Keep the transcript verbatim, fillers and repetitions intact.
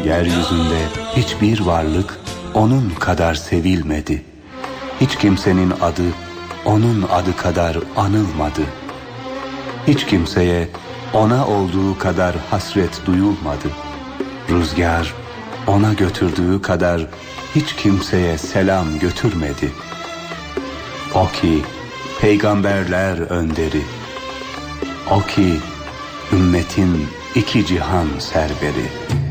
yeryüzünde hiçbir varlık onun kadar sevilmedi. Hiç kimsenin adı onun adı kadar anılmadı. Hiç kimseye ona olduğu kadar hasret duyulmadı. Rüzgar ona götürdüğü kadar hiç kimseye selam götürmedi. O ki peygamberler önderi, o ki ümmetin iki cihan serveri.